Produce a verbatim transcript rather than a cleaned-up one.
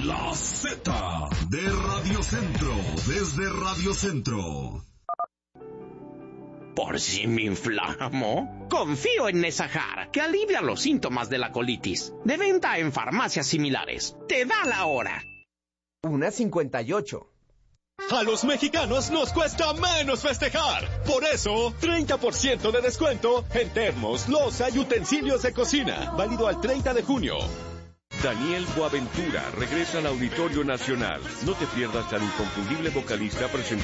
La Z de Radio Centro, desde Radio Centro. ¿Por si me inflamo? Confío en Nesajar, que alivia los síntomas de la colitis. De venta en farmacias similares. Te da la hora. Una cincuenta y ocho. A los mexicanos nos cuesta menos festejar. Por eso, treinta por ciento de descuento en termos, loza y utensilios de cocina. Válido al treinta de junio. Daniel Boaventura regresa al Auditorio Nacional. No te pierdas al inconfundible vocalista presentado